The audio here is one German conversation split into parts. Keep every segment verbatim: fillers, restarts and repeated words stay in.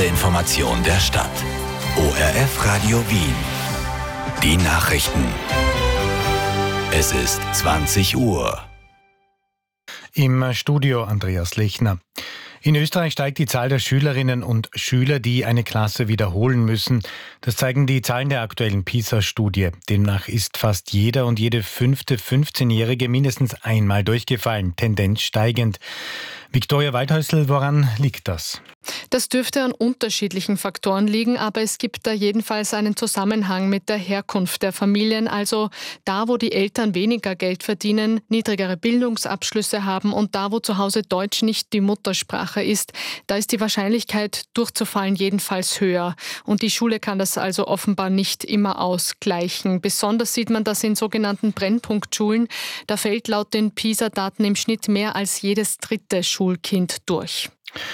erste Information der Stadt. O R F Radio Wien. Die Nachrichten. Es ist zwanzig Uhr. Im Studio Andreas Lechner. In Österreich steigt die Zahl der Schülerinnen und Schüler, die eine Klasse wiederholen müssen. Das zeigen die Zahlen der aktuellen PISA-Studie. Demnach ist fast jeder und jede fünfte fünfzehnjährige mindestens einmal durchgefallen, Tendenz steigend. Viktoria Waldhäusl, woran liegt das? Das dürfte an unterschiedlichen Faktoren liegen, aber es gibt da jedenfalls einen Zusammenhang mit der Herkunft der Familien, also da, wo die Eltern weniger Geld verdienen, niedrigere Bildungsabschlüsse haben und da, wo zu Hause Deutsch nicht die Muttersprache ist, da ist die Wahrscheinlichkeit durchzufallen jedenfalls höher. Und die Schule kann das also offenbar nicht immer ausgleichen. Besonders sieht man das in sogenannten Brennpunktschulen. Da fällt laut den PISA-Daten im Schnitt mehr als jedes dritte Schulkind durch.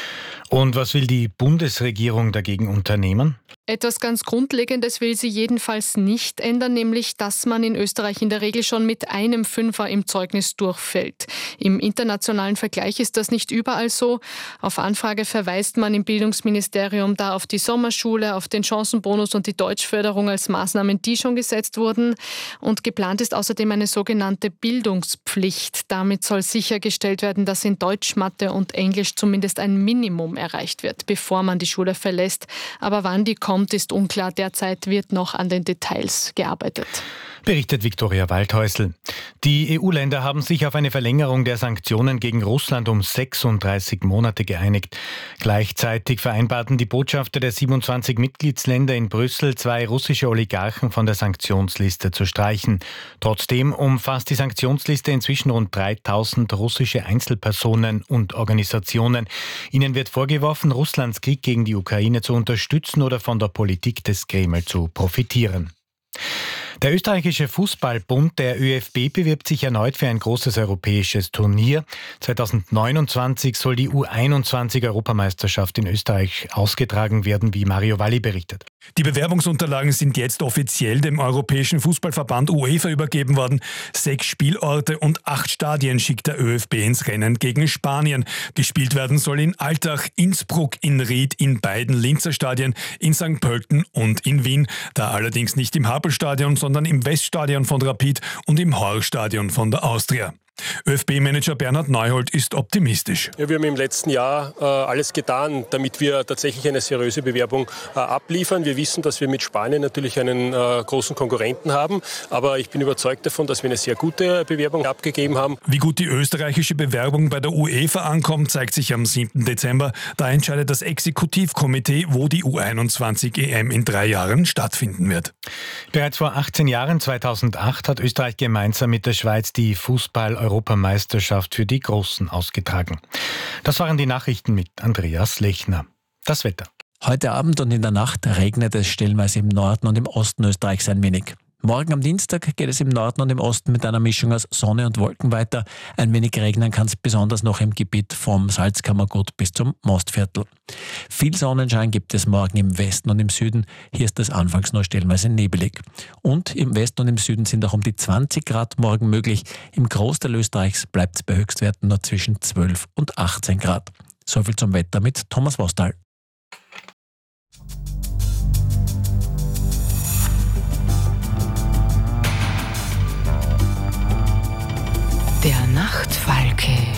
Und was will die Bundesregierung dagegen unternehmen? Etwas ganz Grundlegendes will sie jedenfalls nicht ändern, nämlich dass man in Österreich in der Regel schon mit einem Fünfer im Zeugnis durchfällt. Im internationalen Vergleich ist das nicht überall so. Auf Anfrage verweist man im Bildungsministerium da auf die Sommerschule, auf den Chancenbonus und die Deutschförderung als Maßnahmen, die schon gesetzt wurden. Und geplant ist außerdem eine sogenannte Bildungspflicht. Damit soll sichergestellt werden, dass in Deutsch, Mathe und Englisch zumindest ein Minimum erreicht wird, bevor man die Schule verlässt. Aber wann die kommt, ist unklar. Derzeit wird noch an den Details gearbeitet. Berichtet Viktoria Waldhäusl. Die E U-Länder haben sich auf eine Verlängerung der Sanktionen gegen Russland um sechsunddreißig Monate geeinigt. Gleichzeitig vereinbarten die Botschafter der siebenundzwanzig Mitgliedsländer in Brüssel, zwei russische Oligarchen von der Sanktionsliste zu streichen. Trotzdem umfasst die Sanktionsliste inzwischen rund dreitausend russische Einzelpersonen und Organisationen. Ihnen wird vorgeworfen, Russlands Krieg gegen die Ukraine zu unterstützen oder von der Politik des Kreml zu profitieren. Der österreichische Fußballbund, der ÖFB, bewirbt sich erneut für ein großes europäisches Turnier. zweitausendneunundzwanzig soll die U einundzwanzig-Europameisterschaft in Österreich ausgetragen werden, wie Mario Valli berichtet. Die Bewerbungsunterlagen sind jetzt offiziell dem Europäischen Fußballverband UEFA übergeben worden. Sechs Spielorte und acht Stadien schickt der ÖFB ins Rennen gegen Spanien. Gespielt werden soll in Altach, Innsbruck, in Ried, in beiden Linzer Stadien, in Sankt Pölten und in Wien. Da allerdings nicht im Happelstadion, sondern im Weststadion von Rapid und im Horststadion von der Austria. ÖFB-Manager Bernhard Neuhold ist optimistisch. Ja, wir haben im letzten Jahr äh, alles getan, damit wir tatsächlich eine seriöse Bewerbung äh, abliefern. Wir wissen, dass wir mit Spanien natürlich einen äh, großen Konkurrenten haben, aber ich bin überzeugt davon, dass wir eine sehr gute Bewerbung abgegeben haben. Wie gut die österreichische Bewerbung bei der UEFA ankommt, zeigt sich am siebten Dezember. Da entscheidet das Exekutivkomitee, wo die U einundzwanzig E M in drei Jahren stattfinden wird. Bereits vor achtzehn Jahren, zweitausendacht, hat Österreich gemeinsam mit der Schweiz die Fußball- Europameisterschaft für die Großen ausgetragen. Das waren die Nachrichten mit Andreas Lechner. Das Wetter. Heute Abend und in der Nacht regnet es stellenweise im Norden und im Osten Österreichs ein wenig. Morgen am Dienstag geht es im Norden und im Osten mit einer Mischung aus Sonne und Wolken weiter. Ein wenig regnen kann es besonders noch im Gebiet vom Salzkammergut bis zum Mostviertel. Viel Sonnenschein gibt es morgen im Westen und im Süden. Hier ist es anfangs nur stellenweise nebelig. Und im Westen und im Süden sind auch um die zwanzig Grad morgen möglich. Im Großteil Österreichs bleibt es bei Höchstwerten nur zwischen zwölf und achtzehn Grad. Soviel zum Wetter mit Thomas Vostal. Der Nachtfalke.